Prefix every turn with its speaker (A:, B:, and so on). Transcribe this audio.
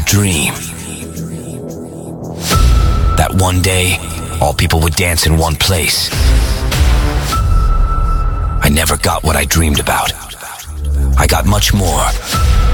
A: dream. That one day, all people would dance in one place. I never got what I dreamed about. I got much more.